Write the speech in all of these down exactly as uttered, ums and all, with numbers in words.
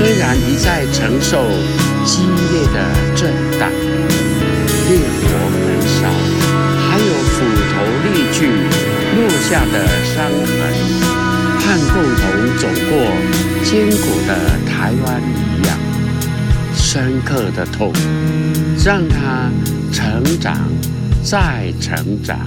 虽然一再承受激烈的震荡，烈火焚烧，还有斧头利锯落下的伤痕，和共同走过艰苦的台湾一样，深刻的痛让他成长再成长。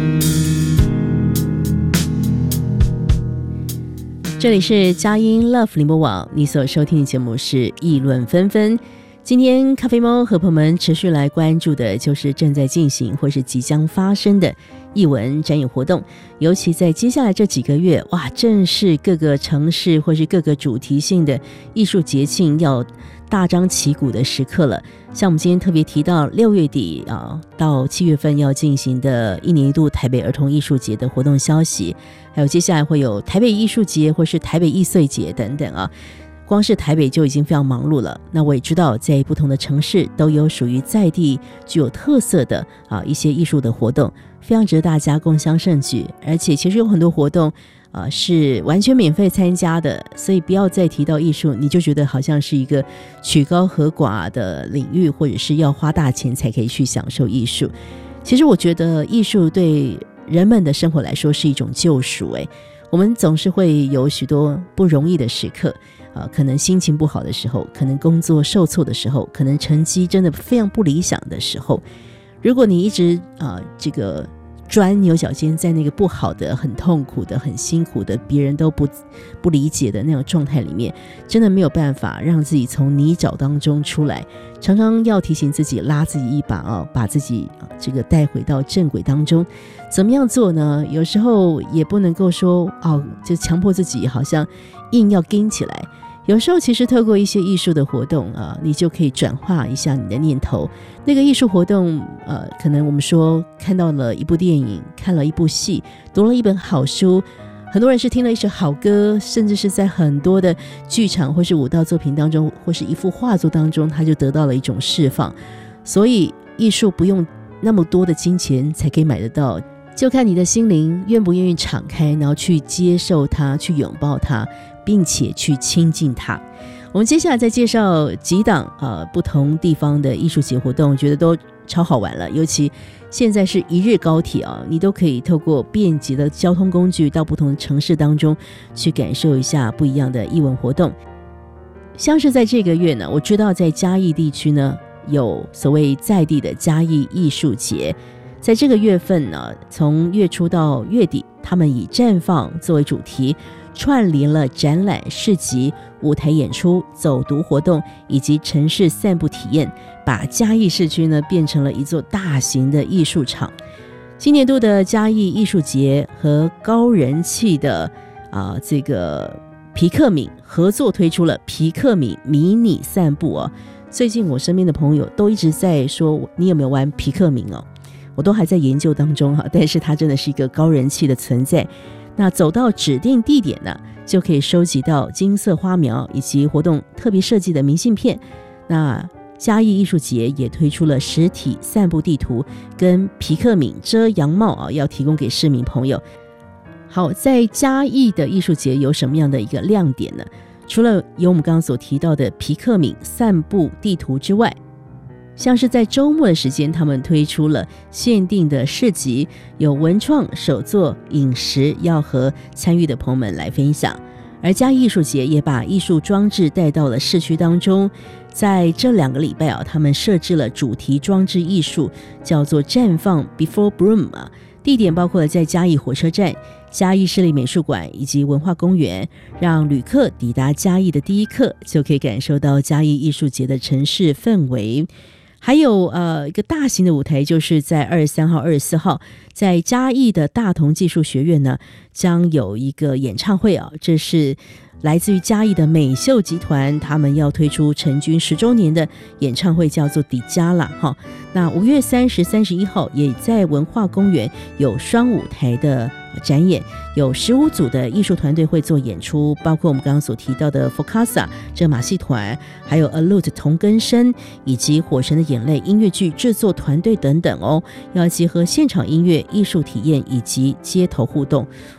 这里是佳音 Love 联播网，你所收听的节目是议论纷纷。今天咖啡猫和朋友们持续来关注的就是正在进行或是即将发生的艺文展演活动，尤其在接下来这几个月，哇，正是各个城市或是各个主题性的艺术节庆要大张旗鼓的时刻了。像我们今天特别提到六月底啊到七月份要进行的一年一度台北儿童艺术节的活动消息，还有接下来会有台北艺术节或是台北艺穗节等等啊。光是台北就已经非常忙碌了，那我也知道在不同的城市都有属于在地具有特色的啊一些艺术的活动，非常值得大家共襄盛举。而且其实有很多活动啊是完全免费参加的，所以不要再提到艺术你就觉得好像是一个曲高和寡的领域，或者是要花大钱才可以去享受艺术。其实我觉得艺术对人们的生活来说是一种救赎。诶，我们总是会有许多不容易的时刻，呃，可能心情不好的时候，可能工作受挫的时候，可能成绩真的非常不理想的时候，如果你一直呃这个钻牛角尖在那个不好的、很痛苦的、很辛苦的、别人都不不理解的那种状态里面，真的没有办法让自己从泥沼当中出来。常常要提醒自己，拉自己一把啊，把自己啊这个带回到正轨当中。怎么样做呢？有时候也不能够说哦，就强迫自己好像硬要跟起来。有时候其实透过一些艺术的活动啊，你就可以转化一下你的念头。那个艺术活动呃，可能我们说看到了一部电影，看了一部戏，读了一本好书，很多人是听了一首好歌，甚至是在很多的剧场或是舞蹈作品当中，或是一幅画作当中，他就得到了一种释放。所以艺术不用那么多的金钱才可以买得到，就看你的心灵愿不愿意敞开，然后去接受它，去拥抱它，并且去亲近它。我们接下来再介绍几档呃不同地方的艺术节活动，我觉得都超好玩了。尤其现在是一日高铁啊，你都可以透过便捷的交通工具到不同的城市当中去感受一下不一样的艺文活动。像是在这个月呢，我知道在嘉义地区呢有所谓在地的嘉义艺术节，在这个月份呢，从月初到月底，他们以绽放作为主题，串联了展览、市集、舞台演出、走读活动以及城市散步体验，把嘉义市区呢变成了一座大型的艺术场。今年度的嘉义艺术节和高人气的啊、呃、这个皮克敏合作推出了皮克敏迷你散步哦。最近我身边的朋友都一直在说，你有没有玩皮克敏哦？我都还在研究当中哈，但是它真的是一个高人气的存在。那走到指定地点呢，就可以收集到金色花苗以及活动特别设计的明信片。那嘉义艺术节也推出了实体散步地图跟皮克敏遮阳帽啊，要提供给市民朋友。好，在嘉义的艺术节有什么样的一个亮点呢？除了有我们刚刚所提到的皮克敏散步地图之外，像是在周末的时间，他们推出了限定的市集，有文创、手作、饮食要和参与的朋友们来分享。而嘉义艺术节也把艺术装置带到了市区当中，在这两个礼拜啊，他们设置了主题装置艺术，叫做绽放 Before Bloom 啊，地点包括了在嘉义火车站、嘉义市立美术馆以及文化公园，让旅客抵达嘉义的第一刻就可以感受到嘉义艺术节的城市氛围。还有呃一个大型的舞台，就是在二十三号、二十四号，在嘉义的大同技术学院呢，将有一个演唱会啊，这是来自于嘉义的美秀集团，他们要推出成军十周年的演唱会，叫做迪迦啦哈。那五月三十、三十一号也在文化公园有双舞台的展演，有十五组的艺术团队会做演出，包括我们刚刚所提到的 Focasa 这马戏团，还有 Alute 同根生，以及火神的眼泪音乐剧制作团队等等哦，要结合现场音乐、艺术体验以及街头互动。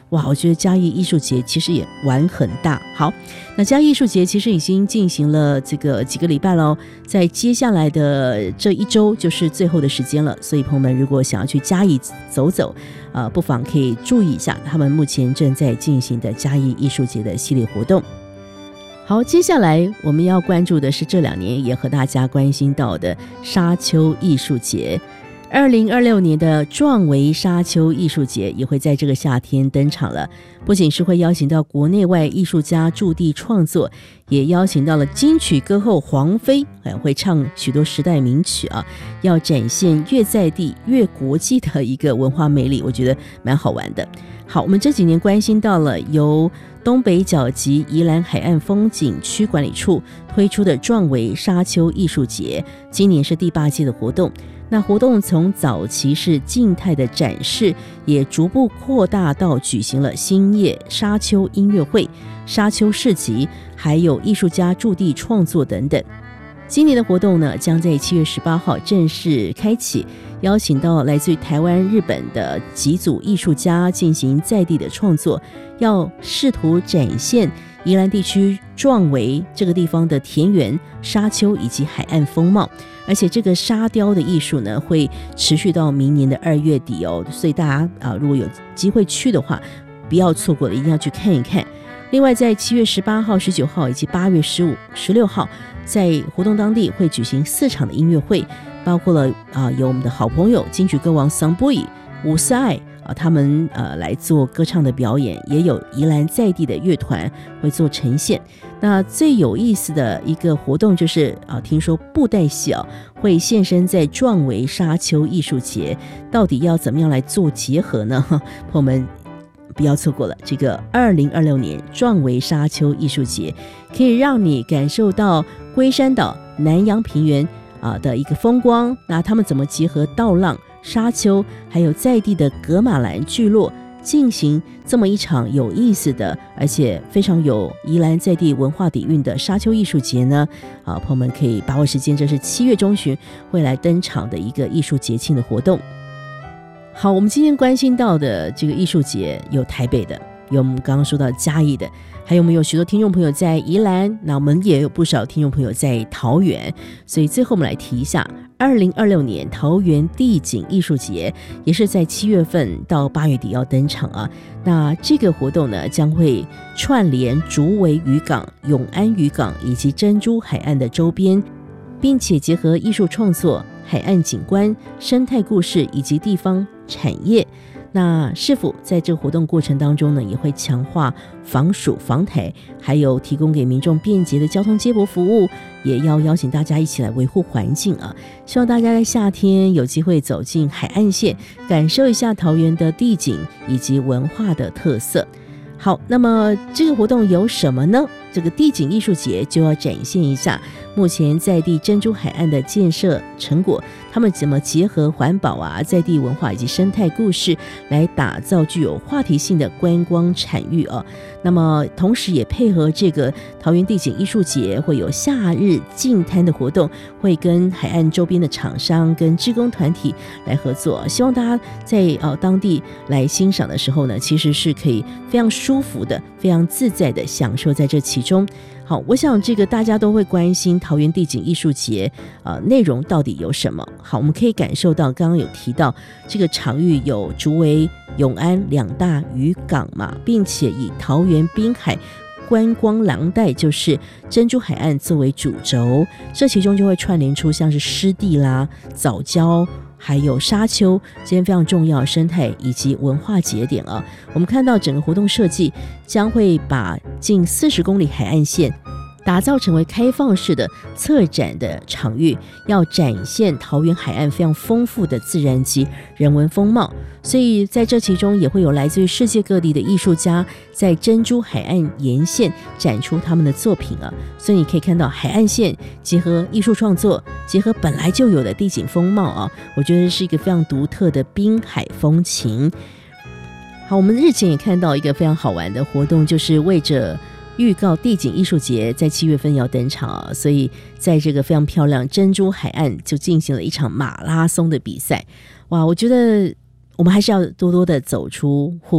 哇，我觉得嘉义艺术节其实也玩很大。好，那嘉义艺术节其实已经进行了这个几个礼拜了，在接下来的这一周就是最后的时间了，所以朋友们如果想要去嘉义走走，呃，不妨可以注意一下他们目前正在进行的嘉义艺术节的系列活动。好，接下来我们要关注的是这两年也和大家关心到的沙丘艺术节。二零二六年的壮维沙丘艺术节也会在这个夏天登场了，不仅是会邀请到国内外艺术家驻地创作，也邀请到了金曲歌后黄妃，还会唱许多时代名曲啊，要展现越在地越国际的一个文化魅力，我觉得蛮好玩的。好，我们这几年关心到了由东北角及宜兰海岸风景区管理处推出的壮维沙丘艺术节，今年是第八届的活动。那活动从早期是静态的展示，也逐步扩大到举行了星夜沙丘音乐会、沙丘市集，还有艺术家驻地创作等等。今年的活动呢，将在七月十八号正式开启，邀请到来自于台湾、日本的几组艺术家进行在地的创作，要试图展现宜兰地区壮维这个地方的田园、沙丘以及海岸风貌。而且这个沙雕的艺术呢，会持续到明年的二月底哦，所以大家啊，如果有机会去的话，不要错过了，一定要去看一看。另外，在七月十八号、十九号以及八月十五、十六号，在活动当地会举行四场的音乐会，包括了啊，有我们的好朋友金曲歌王桑波伊、伍思爱啊，他们呃来做歌唱的表演，也有宜兰在地的乐团会做呈现。那最有意思的一个活动就是啊，听说布袋戏啊会现身在壮维沙丘艺术节，到底要怎么样来做结合呢？朋友们不要错过了这个二零二六年壮维沙丘艺术节，可以让你感受到龟山岛、南洋平原啊的一个风光。那他们怎么结合稻浪、沙丘，还有在地的噶玛兰聚落，进行这么一场有意思的，而且非常有宜兰在地文化底蕴的沙丘艺术节呢？啊，朋友们可以把握时间，这是七月中旬会来登场的一个艺术节庆的活动。好，我们今天关心到的这个艺术节有台北的，有我们刚刚说到嘉义的，还有我们有许多听众朋友在宜兰，那我们也有不少听众朋友在桃园，所以最后我们来提一下二零二六年桃园地景艺术节，也是在七月份到八月底要登场啊。那这个活动呢，将会串联竹围渔港、永安渔港以及珍珠海岸的周边，并且结合艺术创作、海岸景观、生态故事以及地方产业。那市府在这个活动过程当中呢，也会强化防暑防台，还有提供给民众便捷的交通接驳服务，也要邀请大家一起来维护环境啊！希望大家在夏天有机会走进海岸线，感受一下桃园的地景以及文化的特色。好，那么这个活动有什么呢？这个地景艺术节就要展现一下目前在地珍珠海岸的建设成果，他们怎么结合环保啊、在地文化以及生态故事，来打造具有话题性的观光产域啊。那么同时也配合这个桃园地景艺术节，会有夏日净滩的活动，会跟海岸周边的厂商跟志工团体来合作，希望大家在呃当地来欣赏的时候呢，其实是可以非常舒服的、非常自在的享受在这其中。好，我想这个大家都会关心桃园地景艺术节呃内容到底有什么。好，我们可以感受到刚刚有提到这个场域有竹围、永安两大渔港嘛，并且以桃园滨海观光廊带，就是珍珠海岸作为主轴，这其中就会串联出像是湿地啦、藻礁还有沙丘这些非常重要的生态以及文化节点啊。我们看到整个活动设计将会把近四十公里海岸线打造成为开放式的策展的场域，要展现桃园海岸非常丰富的自然及人文风貌。所以在这其中也会有来自于世界各地的艺术家在珍珠海岸沿线展出他们的作品啊。所以你可以看到海岸线结合艺术创作，结合本来就有的地景风貌啊，我觉得是一个非常独特的滨海风情。好，我们日前也看到一个非常好玩的活动，就是为着预告地景艺术节在七月份要登场啊，所以在这个非常漂亮珍珠海岸就进行了一场马拉松的比赛。哇，我觉得我们还是要多多的走出户外，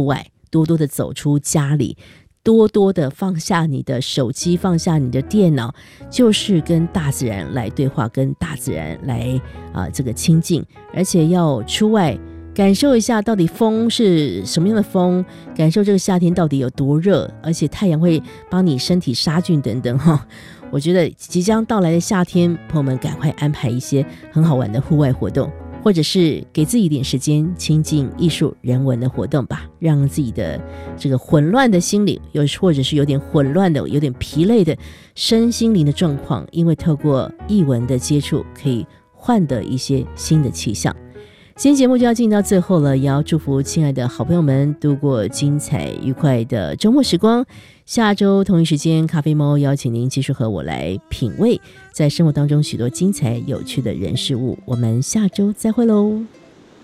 多多的走出家里，多多的放下你的手机，放下你的电脑，就是跟大自然来对话，跟大自然来啊、呃、这个亲近，而且要出外感受一下到底风是什么样的风，感受这个夏天到底有多热，而且太阳会帮你身体杀菌等等哈。我觉得即将到来的夏天，朋友们赶快安排一些很好玩的户外活动，或者是给自己一点时间亲近艺术人文的活动吧，让自己的这个混乱的心理，有或者是有点混乱的有点疲累的身心灵的状况，因为透过艺文的接触可以换得一些新的气象。今天节目就要进到最后了，也要祝福亲爱的好朋友们度过精彩愉快的周末时光。下周同一时间，咖啡猫邀请您继续和我来品味在生活当中许多精彩有趣的人事物。我们下周再会喽。